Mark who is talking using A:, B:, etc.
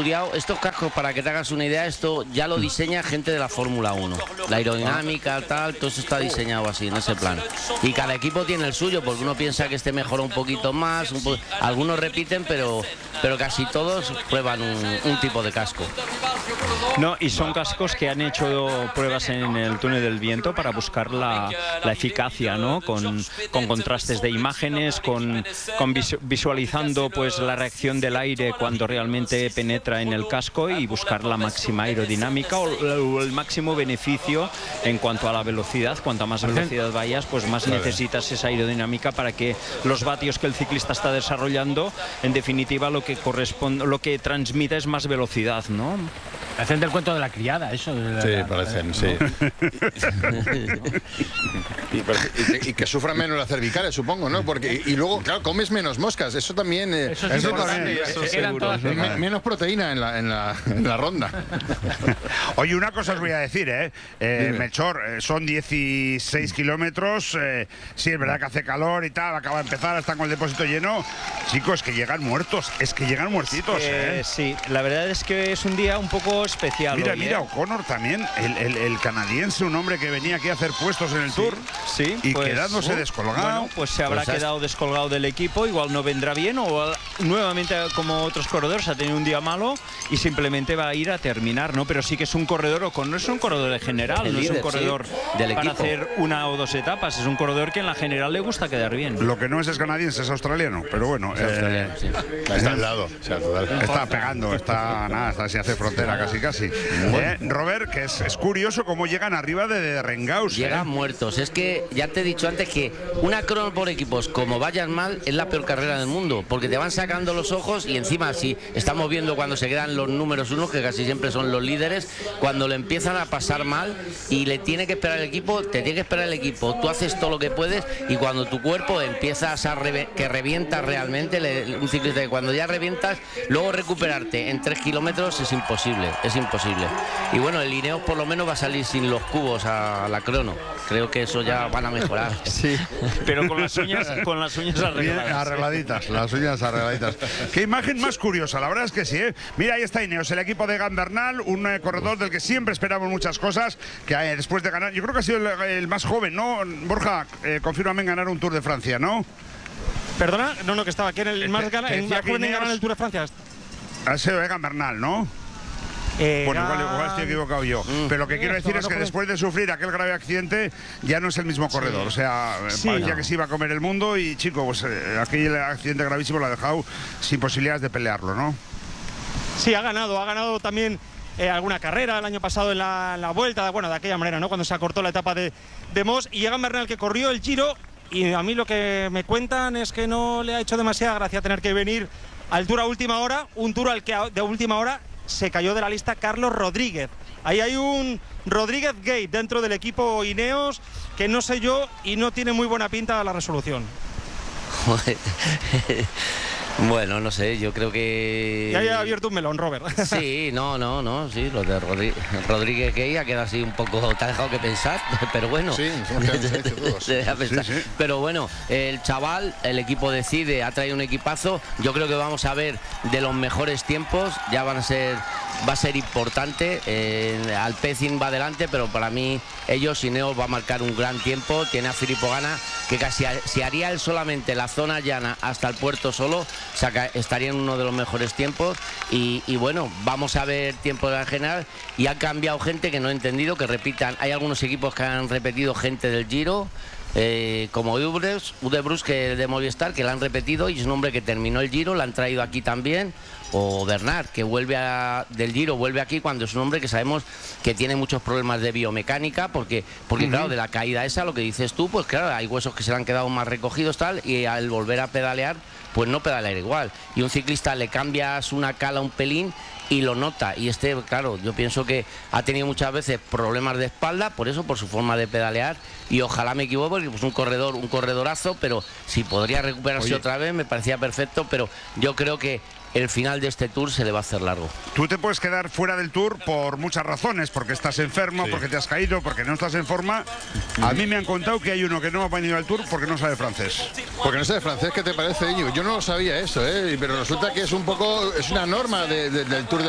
A: estudiado. Estos cascos, para que te hagas una idea, esto ya lo diseña gente de la Fórmula 1. La aerodinámica, tal, todo eso está diseñado así, en ese plan. Y cada equipo tiene el suyo, porque uno piensa que este mejora un poquito más, algunos repiten, pero casi todos prueban un tipo de casco.
B: No, y son cascos que han hecho pruebas en el túnel del viento para buscar la eficacia, ¿no? Con contrastes de imágenes, con visualizando pues la reacción del aire cuando realmente penetra en el casco y buscar la máxima aerodinámica o el máximo beneficio en cuanto a la velocidad. Cuanto más velocidad vayas, pues más necesitas esa aerodinámica para que los vatios que el ciclista está desarrollando, en definitiva, lo que transmite es más velocidad, ¿no?
C: Hacen del cuento de la criada, eso.
D: Parecen, sí. Y que sufran menos las cervicales, supongo, ¿no? Porque, y luego, claro, comes menos moscas. Eso también.
C: Eso también.
D: Eso seguro. Menos proteína en la ronda.
E: Oye, una cosa os voy a decir, Melchor, son 16 kilómetros. Sí, es verdad que hace calor y tal, acaba de empezar, están con el depósito lleno. Chicos, que llegan muertos, es que llegan muertitos,
B: Sí, la verdad es que es un día un poco especial.
E: Mira, O'Connor también, el canadiense, un hombre que venía aquí a hacer puestos en el Tour, y pues, quedándose descolgado.
B: Bueno, pues se habrá quedado descolgado del equipo, igual no vendrá bien, o nuevamente, como otros corredores, ha tenido un día malo y simplemente va a ir a terminar, ¿no? Pero sí que es un corredor, O'Connor es un corredor de general, no es un corredor del para hacer una o dos etapas, es un corredor que en la general le gusta quedar bien.
E: Lo que no es canadiense, es australiano, pero bueno,
D: está al lado,
E: está pegando, está si hace frontera casi. Robert, que es curioso cómo llegan arriba de Rengaus.
A: Llegan muertos. Es que ya te he dicho antes que una crono por equipos, como vayan mal, es la peor carrera del mundo, porque te van sacando los ojos y encima, si estamos viendo cuando se quedan los números uno, que casi siempre son los líderes, cuando le empiezan a pasar mal y le tiene que esperar el equipo, te tiene que esperar el equipo, tú haces todo lo que puedes y cuando tu cuerpo empiezas que revientas realmente, un ciclista que cuando ya revientas, luego recuperarte en 3 kilómetros es imposible. Y bueno, el Ineos por lo menos va a salir sin los cubos a la crono. Creo que eso ya van a mejorar.
B: Sí, pero con las uñas arregladitas.
E: Las uñas arregladitas. Qué imagen más curiosa, la verdad es que sí, ¿eh? Mira, ahí está Ineos, el equipo de Egan Bernal, un corredor del que siempre esperamos muchas cosas, que después de ganar, yo creo que ha sido el más joven, ¿no? Borja, confírmame en ganar un Tour de Francia, ¿no?
F: Perdona, no, que estaba aquí en el más joven en ganar el Tour de Francia.
E: Ha sido Egan Bernal, ¿no? Bueno, igual estoy equivocado yo. Pero lo que quiero decir es que después de sufrir aquel grave accidente ya no es el mismo corredor. O sea, parecía que se iba a comer el mundo y, chico, pues aquel accidente gravísimo lo ha dejado sin posibilidades de pelearlo, ¿no?
F: Sí, ha ganado también alguna carrera el año pasado en la vuelta, bueno, de aquella manera, ¿no? Cuando se acortó la etapa de Moss, y Egan Bernal, que corrió el Giro, y a mí lo que me cuentan es que no le ha hecho demasiada gracia tener que venir al Tour a última hora, un Tour al que de última hora se cayó de la lista Carlos Rodríguez. Ahí hay un Rodríguez Gate dentro del equipo Ineos que no sé yo y no tiene muy buena pinta la resolución.
A: Bueno, no sé, yo creo que...
F: Ya haya abierto un melón, Robert.
A: Sí, sí, lo de Rodríguez Gay ha quedado así un poco, te ha dejado que pensar, pero bueno.
D: Sí,
A: sí. Pero bueno, el chaval, el equipo decide, ha traído un equipazo, yo creo que vamos a ver de los mejores tiempos, ya va a ser importante, Alpecin va adelante, pero para mí ellos, Ineos va a marcar un gran tiempo, tiene a Filippo Ganna, que casi si haría él solamente la zona llana hasta el puerto solo, estaría en uno de los mejores tiempos y bueno, vamos a ver tiempo de la general y ha cambiado gente que no he entendido, que repitan, hay algunos equipos que han repetido gente del Giro, como Udebrus, que de Movistar, que la han repetido y es un hombre que terminó el Giro, la han traído aquí también, o Bernard, que del Giro vuelve aquí cuando es un hombre que sabemos que tiene muchos problemas de biomecánica, porque claro, de la caída esa, lo que dices tú, pues claro, hay huesos que se le han quedado más recogidos tal, y al volver a pedalear, pues no pedalear igual, y un ciclista le cambias una cala un pelín y lo nota, y claro, yo pienso que ha tenido muchas veces problemas de espalda, por su forma de pedalear, y ojalá me equivoque, porque pues un corredorazo, pero si podría recuperarse otra vez, me parecía perfecto, pero yo creo que el final de este Tour se le va a hacer largo.
E: Tú te puedes quedar fuera del Tour por muchas razones, porque estás enfermo, porque te has caído, porque no estás en forma. A mí me han contado que hay uno que no ha venido al Tour porque no sabe francés.
D: Porque no sabe francés, ¿qué te parece, Íñigo? Yo no lo sabía eso, pero resulta que es una norma del Tour de